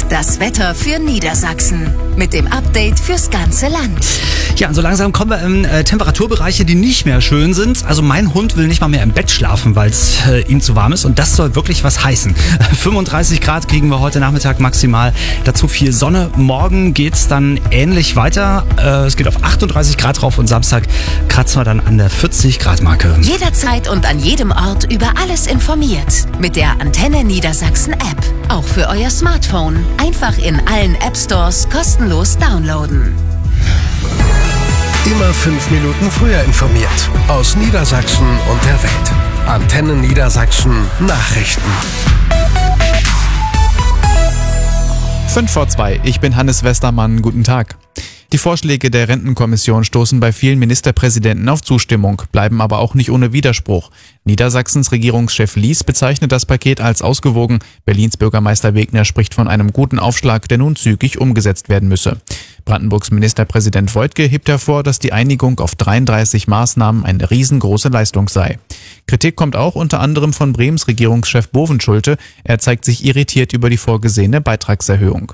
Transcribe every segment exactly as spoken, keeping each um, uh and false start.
Das Wetter für Niedersachsen mit dem Update fürs ganze Land. Ja, und so langsam kommen wir in äh, Temperaturbereiche, die nicht mehr schön sind. Also mein Hund will nicht mal mehr im Bett schlafen, weil es äh, ihm zu warm ist. Und das soll wirklich was heißen. fünfunddreißig Grad kriegen wir heute Nachmittag maximal. Dazu viel Sonne. Morgen geht's dann ähnlich weiter. Äh, es geht auf achtunddreißig Grad drauf und Samstag kratzen wir dann an der vierzig Grad Marke. Jederzeit und an jedem Ort über alles informiert. Mit der Antenne Niedersachsen App. Auch für euer Smartphone. Einfach in allen App Stores kostenlos downloaden. Immer fünf Minuten früher informiert. Aus Niedersachsen und der Welt. Antenne Niedersachsen Nachrichten. fünf vor zwei. Ich bin Hannes Westermann. Guten Tag. Die Vorschläge der Rentenkommission stoßen bei vielen Ministerpräsidenten auf Zustimmung, bleiben aber auch nicht ohne Widerspruch. Niedersachsens Regierungschef Lies bezeichnet das Paket als ausgewogen. Berlins Bürgermeister Wegner spricht von einem guten Aufschlag, der nun zügig umgesetzt werden müsse. Brandenburgs Ministerpräsident Woidke hebt hervor, dass die Einigung auf dreiunddreißig Maßnahmen eine riesengroße Leistung sei. Kritik kommt auch unter anderem von Bremens Regierungschef Bovenschulte. Er zeigt sich irritiert über die vorgesehene Beitragserhöhung.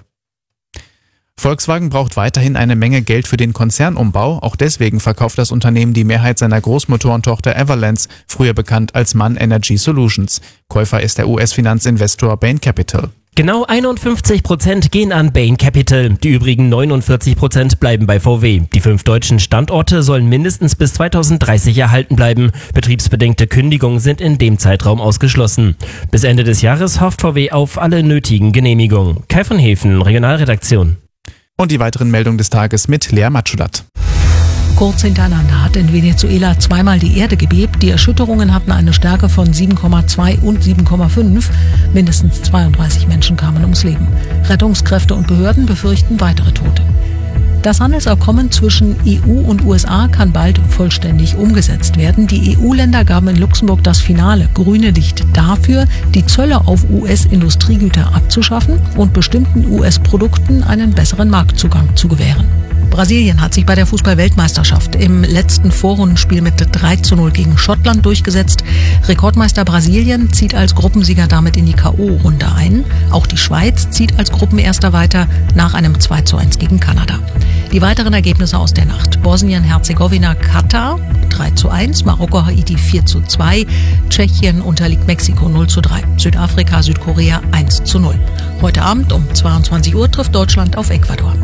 Volkswagen braucht weiterhin eine Menge Geld für den Konzernumbau. Auch deswegen verkauft das Unternehmen die Mehrheit seiner Großmotorentochter Everlance, früher bekannt als MAN Energy Solutions. Käufer ist der U S-Finanzinvestor Bain Capital. Genau einundfünfzig Prozent gehen an Bain Capital. Die übrigen neunundvierzig Prozent bleiben bei V W. Die fünf deutschen Standorte sollen mindestens bis zweitausenddreißig erhalten bleiben. Betriebsbedingte Kündigungen sind in dem Zeitraum ausgeschlossen. Bis Ende des Jahres hofft V W auf alle nötigen Genehmigungen. Kai von Hefen, Regionalredaktion. Und die weiteren Meldungen des Tages mit Lea Matschulat. Kurz hintereinander hat in Venezuela zweimal die Erde gebebt. Die Erschütterungen hatten eine Stärke von sieben Komma zwei und sieben Komma fünf. Mindestens zweiunddreißig Menschen kamen ums Leben. Rettungskräfte und Behörden befürchten weitere Tote. Das Handelsabkommen zwischen E U und U S A kann bald vollständig umgesetzt werden. Die E U-Länder gaben in Luxemburg das finale grüne Licht dafür, die Zölle auf U S-Industriegüter abzuschaffen und bestimmten U S-Produkten einen besseren Marktzugang zu gewähren. Brasilien hat sich bei der Fußball-Weltmeisterschaft im letzten Vorrundenspiel mit drei zu null gegen Schottland durchgesetzt. Rekordmeister Brasilien zieht als Gruppensieger damit in die K O-Runde ein. Auch die Schweiz zieht als Gruppenerster weiter nach einem zwei zu eins gegen Kanada. Die weiteren Ergebnisse aus der Nacht: Bosnien-Herzegowina, Katar drei zu eins, Marokko, Haiti vier zu zwei, Tschechien unterliegt Mexiko null zu drei, Südafrika, Südkorea eins zu null. Heute Abend um zweiundzwanzig Uhr trifft Deutschland auf Ecuador.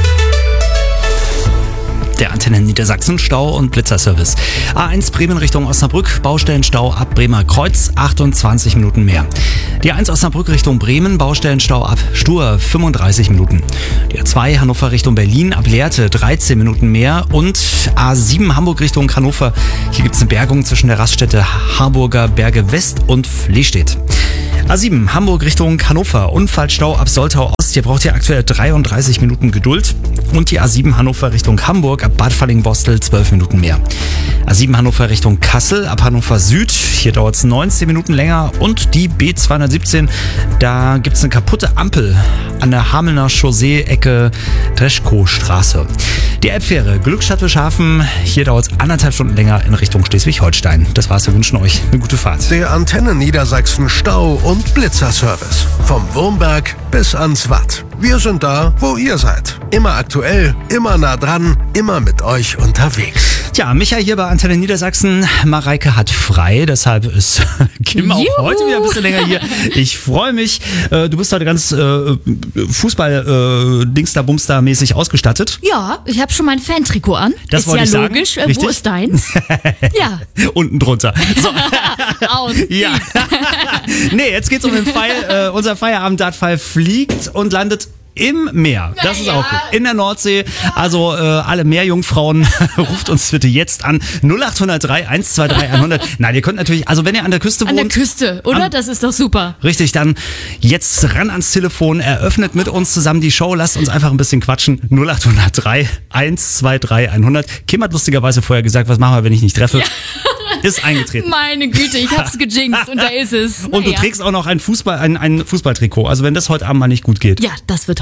Der Antenne Niedersachsen Stau- und Blitzerservice. A eins Bremen Richtung Osnabrück, Baustellenstau ab Bremer Kreuz, achtundzwanzig Minuten mehr. Die A eins Osnabrück Richtung Bremen, Baustellenstau ab Stur, fünfunddreißig Minuten. Die A zwei Hannover Richtung Berlin, ab Lehrte, dreizehn Minuten mehr. Und A sieben Hamburg Richtung Hannover, hier gibt es eine Bergung zwischen der Raststätte Harburger Berge West und Flehstedt. A sieben Hamburg Richtung Hannover, Unfallstau ab Soltau Ost, hier braucht ihr aktuell dreiunddreißig Minuten Geduld. Und die A sieben Hannover Richtung Hamburg, ab Bad Falling-Bostel zwölf Minuten mehr. A sieben Hannover Richtung Kassel, ab Hannover Süd, hier dauert es neunzehn Minuten länger. Und die B zweihundertsiebzehn, da gibt es eine kaputte Ampel an der Hamelner Chaussee-Ecke Dreschkow-Straße. Die Elbfähre Glückstadt-Wilshafen, hier dauert es anderthalb Stunden länger in Richtung Schleswig-Holstein. Das war's, wir wünschen euch eine gute Fahrt. Der Antenne Niedersachsen Stau- und Blitzerservice. Vom Wurmberg bis ans Watt. Wir sind da, wo ihr seid. Immer aktuell, immer nah dran, immer mit euch unterwegs. Tja, Micha hier bei Antenne Niedersachsen. Mareike hat frei, deshalb ist Kim auch Juhu. heute wieder ein bisschen länger hier. Ich freue mich. Du bist heute ganz äh, Fußball-Dingster-Bumster-mäßig ausgestattet. Ja, ich habe schon mein Fantrikot an. Das ist wollte ja ich sagen. logisch. Äh, Richtig? Wo ist deins? Ja. Unten drunter. So. Aus. Ja. Nee, jetzt geht's um den Fall. Äh, unser Feierabend-Dartpfeil fliegt und landet im Meer. Das ist auch gut. In der Nordsee. Also äh, alle Meerjungfrauen, ruft uns bitte jetzt an. null acht null drei eins zwei drei hundert. Nein, ihr könnt natürlich, also wenn ihr an der Küste An wohnt. der Küste, oder? An, Das ist doch super. Richtig, dann jetzt ran ans Telefon, eröffnet mit uns zusammen die Show, lasst uns einfach ein bisschen quatschen. null acht null drei eins zwei drei hundert. Kim hat lustigerweise vorher gesagt, was machen wir, wenn ich nicht treffe? Ja. Ist eingetreten. Meine Güte, ich hab's gejinxt und da ist es. Und naja. du trägst auch noch ein Fußball, ein, ein Fußballtrikot. Also wenn das heute Abend mal nicht gut geht. Ja, das wird